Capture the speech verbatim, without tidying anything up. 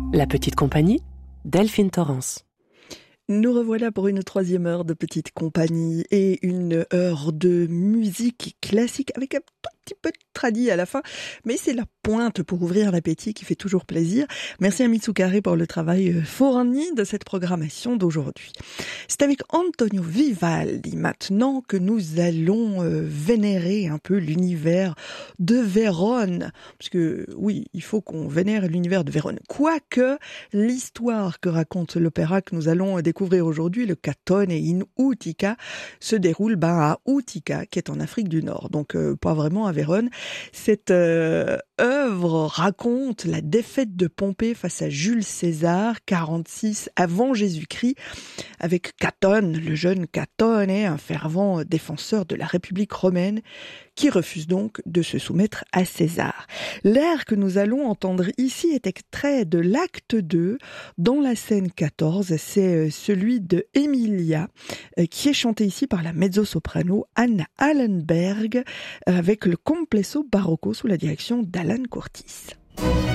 La petite compagnie, Delphine Torrance. Nous revoilà pour une troisième heure de petite compagnie et une heure de musique classique avec un tout petit peu de tradi à la fin, mais c'est la pointe pour ouvrir l'appétit qui fait toujours plaisir. Merci à Mitsukare pour le travail fourni de cette programmation d'aujourd'hui. C'est avec Antonio Vivaldi maintenant que nous allons euh, vénérer un peu l'univers de Vérone, parce que oui, il faut qu'on vénère l'univers de Vérone. Quoique l'histoire que raconte l'opéra que nous allons découvrir aujourd'hui, le Catone in Utica, se déroule ben, à Utica, qui est en Afrique du Nord, donc euh, pas vraiment à Vérone. Cette euh, œuvre raconte la défaite de Pompée face à Jules César, quarante-six avant Jésus-Christ, avec Catone, le jeune Catone, un fervent défenseur de la République romaine, qui refuse donc de se soumettre à César. L'air que nous allons entendre ici est extrait de l'acte deux, dans la scène quatorze, c'est celui de Emilia, qui est chanté ici par la mezzo-soprano Anna Allenberg, avec le complesso barocco sous la direction d'Alan Curtis.